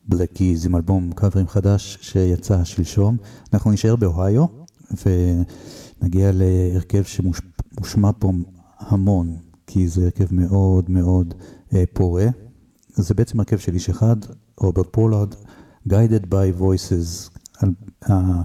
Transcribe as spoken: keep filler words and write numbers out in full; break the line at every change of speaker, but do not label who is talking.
Black Keys עם אלבום קאברים חדש שיצא שלשום. אנחנו נשאר באוהיו ונגיע להרכב שמושמע פה המון, כי זה הרכב מאוד מאוד אה, פורה. זה בעצם הרכב של איש אחד, רוברט פולארד, Guided by Voices.